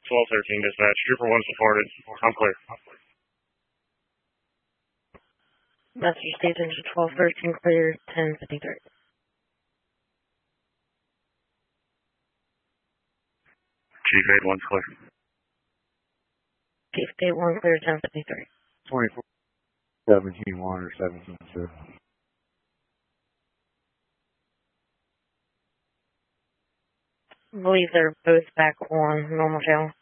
1213 dispatch. Trooper 1 supported. I'm clear. Message station 1213 clear 1053. Chief 81's clear. Chief 81 clear 1053. 24 17-1 or 17-2. I believe they're both back on normal channel.